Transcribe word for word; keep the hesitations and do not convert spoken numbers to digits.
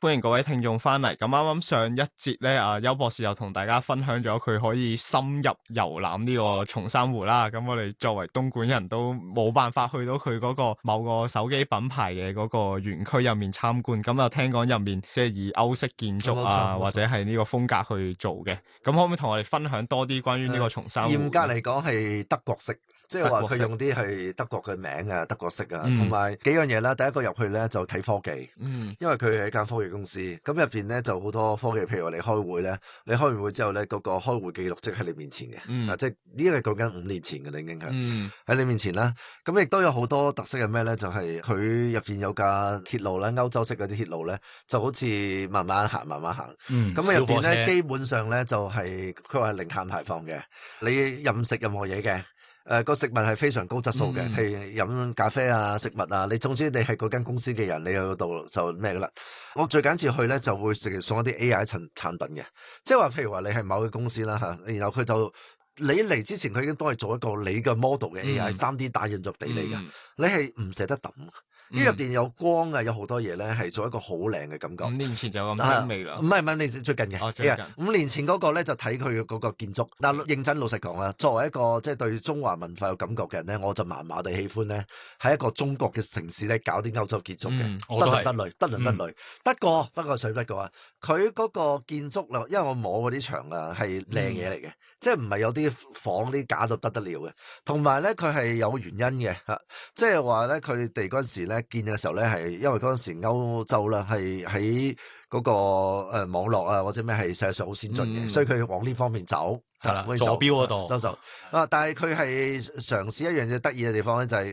歡迎各位聽眾翻嚟。咁啱啱上一節咧，啊邱博士又同大家分享咗佢可以深入遊覽呢個松山湖啦。咁我哋作為東莞人都冇辦法去到佢嗰個某個手機品牌嘅嗰個園區入面參觀。咁又聽講入面即係以歐式建築啊，或者係呢個風格去做嘅。咁可唔可以同我哋分享多啲關於呢個松山湖？ 嚴格嚟講係德國式。即係話佢用啲係德國嘅名啊，德國式啊，同埋、嗯、幾樣嘢啦。第一個入去咧就睇科技，嗯、因為佢係一間科技公司，咁入邊咧就好多科技，譬如話你開會咧，你開完會之後咧，嗰、那個開會記錄即喺你面前嘅，嗯、啊，即係呢個係講緊五年前嘅啦，已經係喺、嗯、你面前啦。咁亦都有好多特色係咩咧？就係佢入邊有架鐵路啦，歐洲式嗰啲鐵路咧，就好似慢慢行，慢慢行。咁入邊咧基本上咧就係佢話零碳排放嘅，你任食任何嘢嘅。誒、呃，個食物係非常高質素嘅，譬、嗯、如飲咖啡啊、食物啊，你總之你係嗰間公司嘅人，你去到度就咩噶啦。我最緊次去咧就會成日送一啲 A I 產產品嘅，即係話譬如話你係某個公司啦吓，然後佢就你嚟之前佢已經幫你做一個你嘅 model 嘅 A I 三 D 打印咗俾你噶，嗯、你係唔捨得抌。呢入邊有光啊，有好多嘢咧，係做一個好靚嘅感覺。五年前就咁精美啦， 唔係唔係，你最近嘅。 哦，最近。 五年前嗰個咧就睇佢嗰個建築。但認真老實講啊，作為一個即係對中華文化有感覺嘅人咧，我就麻麻地喜歡咧，喺一個中國嘅城市咧搞啲歐洲建築嘅， 嗯、 不倫不類，不倫不類。嗯、不過不過水不過啊，佢嗰個建築啦，因為我摸嗰啲牆啊係靚嘢嚟嘅，嗯、即係唔係有啲房啲假到不得了嘅，同埋咧佢係有原因嘅嚇，即係話咧佢哋嗰陣時咧。建嘅時候咧，係因為嗰陣時歐洲啦，係喺嗰個誒網絡啊或者咩係世界上好先進嘅，嗯、所以佢往呢方面走， 係啦，坐標嗰度走走啊！但係佢係嘗試一樣嘢得意嘅地方咧，就係